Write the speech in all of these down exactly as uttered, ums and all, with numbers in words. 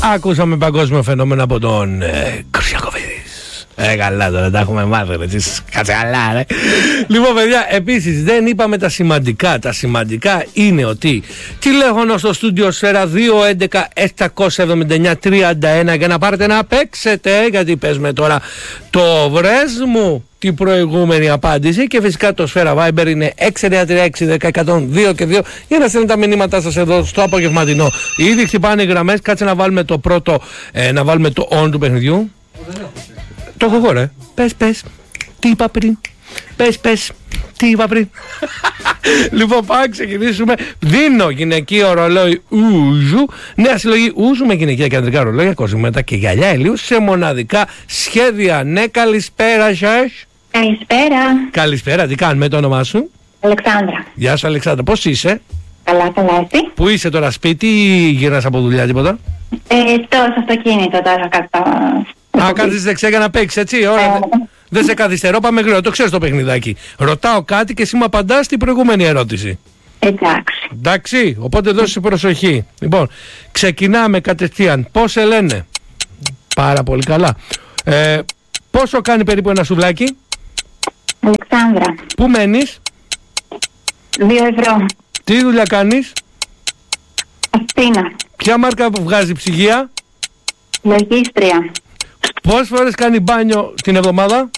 Ακούσαμε παγκόσμιο φαινόμενο από τον ε, Κυριακοβίδης. Ε, καλά τώρα, τα έχουμε μάθει, ρε, εσείς κάτσε καλά, ρε. Λοιπόν, παιδιά, επίσης δεν είπαμε τα σημαντικά. Τα σημαντικά είναι ότι τηλέφωνο στο στούντιο Σφαίρα δύο έντεκα επτακόσια εβδομήντα εννιά τριάντα ένα για να πάρετε να παίξετε, γιατί παίζουμε τώρα το βρες μου την προηγούμενη απάντηση, και φυσικά το Σφαίρα Viber είναι έξι εννιά τρία έξι δέκα εκατόν δύο και δύο για να στέλνετε τα μηνύματά σας εδώ στο απογευματινό. Ήδη χτυπάνε οι γραμμές, κάτσε να βάλουμε το πρώτο, ε, να βάλουμε το on του παιχνιδιού. Το έχω εγώ, ρε. Πες, πες, τι είπα πριν. Πες, πες, τι είπα πριν. Λοιπόν, πάμε να ξεκινήσουμε. Δίνω γυναικείο ρολόι Ούζου, νέα συλλογή Ούζου με γυναικεία και ανδρικά ρολόγια, κοσμήματα και γυαλιά ηλίου σε μοναδικά σχέδια. Ναι, καλησπέρα σας. Καλησπέρα. Καλησπέρα, τι κάνουμε, το όνομά σου? Αλεξάνδρα. Γεια σου, Αλεξάνδρα, πώς είσαι? Καλά, καλά, εσύ? Πού είσαι τώρα, σπίτι ή γυρνάς από δουλειά, τίποτα? Ε, στο αυτοκίνητο τώρα κάτω. Α, κάθεσαι δεξιά για να παίξεις, έτσι, ωραία. Ε, Δεν σε καθυστερώ, πάμε γρήγορα. Το ξέρεις το παιχνιδάκι. Ρωτάω κάτι και εσύ μου απαντάς την προηγούμενη ερώτηση. Εντάξει. Εντάξει, οπότε δώσε προσοχή. Λοιπόν, ξεκινάμε κατευθείαν. Πώς σε λένε? Πάρα πολύ καλά. Ε, πόσο κάνει περίπου ένα σουβλάκι? Αλεξάνδρα. Πού μένεις? Δύο ευρώ. Τι δουλειά κάνεις? Αθήνα. Ποια μάρκα βγάζει ψυγεία? Λογίστρια. Πόσες φορές κάνει μπάνιο την εβδομάδα?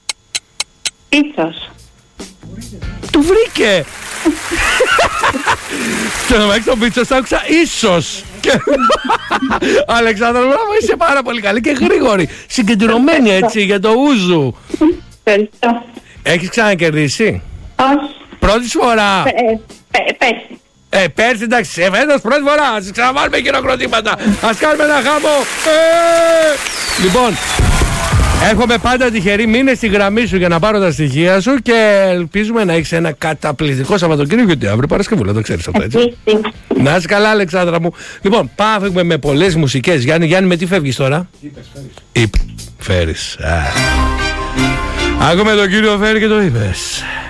Ίσως. Του βρήκε! Στο νομάκι τον πίτσο σ' άκουσα ίσως. Αλεξάνδρα, μπράβο, είσαι πάρα πολύ καλή και γρήγορη. Συγκεντρωμένη, έτσι, για το Ούζου. Ευχαριστώ. Έχεις ξανακερδίσει? Όχι. Πρώτη φορά? Ε, πέ- πέρσι. Ε, πέρσι, εντάξει, εφέτος πρώτη φορά. Ας ξαναβάλουμε χειροκροτήματα. Ας κάνουμε ένα χάμο. Ε! Λοιπόν, έρχομαι πάντα τυχερή. Μείνε στη γραμμή σου για να πάρω τα στοιχεία σου και ελπίζουμε να έχεις ένα καταπληκτικό Σαββατοκύριακο, γιατί αύριο Παρασκευούλα, το ξέρεις αυτό, έτσι. Επίσης. Να είσαι καλά, Αλεξάνδρα μου. Λοιπόν, πάμε με πολλές μουσικές. Γιάννη, Γιάννη, με τι φεύγεις τώρα? Είπες, φέρεις. Είπε, φέρεις. Άκουμε τον κύριο Φέρη και το είπες.